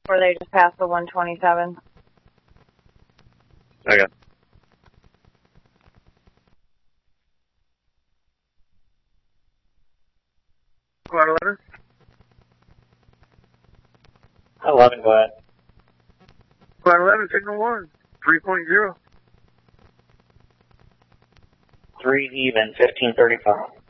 Or they just passed the 127. Okay. Quad 11? 11, go ahead. Quad 11, signal 1, 3.0. 3 even, 1535.